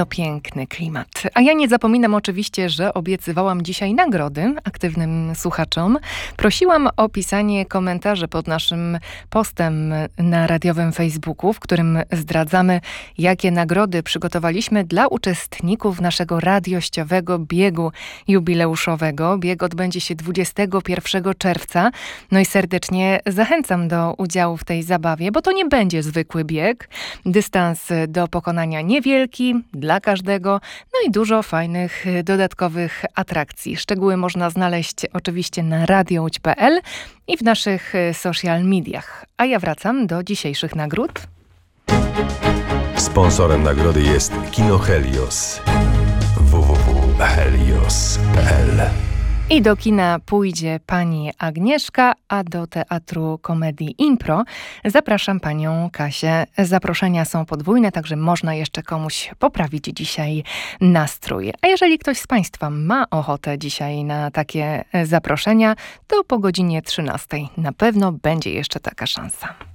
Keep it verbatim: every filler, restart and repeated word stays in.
No piękny klimat. A ja nie zapominam oczywiście, że obiecywałam dzisiaj nagrody aktywnym słuchaczom. Prosiłam o pisanie komentarzy pod naszym postem na radiowym Facebooku, w którym zdradzamy, jakie nagrody przygotowaliśmy dla uczestników naszego radiościowego biegu jubileuszowego. Bieg odbędzie się dwudziestego pierwszego czerwca. No i serdecznie zachęcam do udziału w tej zabawie, bo to nie będzie zwykły bieg. Dystans do pokonania niewielki, dla każdego, no i dużo fajnych dodatkowych atrakcji. Szczegóły można znaleźć oczywiście na radio łódź kropka p l i w naszych social mediach. A ja wracam do dzisiejszych nagród. Sponsorem nagrody jest Kino Helios. w w w kropka helios kropka p l. I do kina pójdzie pani Agnieszka, a do Teatru Komedii Impro zapraszam panią Kasię. Zaproszenia są podwójne, także można jeszcze komuś poprawić dzisiaj nastrój. A jeżeli ktoś z państwa ma ochotę dzisiaj na takie zaproszenia, to po godzinie trzynastej na pewno będzie jeszcze taka szansa.